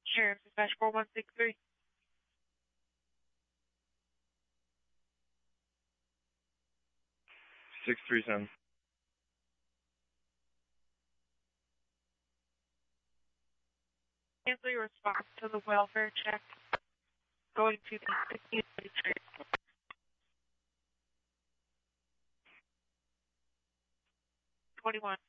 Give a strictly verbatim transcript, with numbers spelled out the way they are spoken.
Sheriff Dispatch four one six three. six three seven. Cancel your response to the welfare check. Going to the twenty-one.